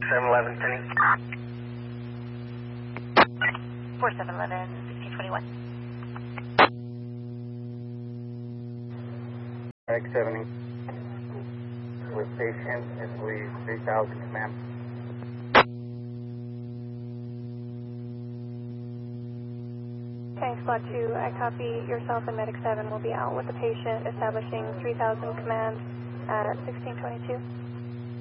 4711, Penny. 4711, 1621. X70. With patient, I believe 3000, command. Okay, Squad 2, I copy. Yourself and Medic 7 will be out with the patient, establishing 3000 command at 1622.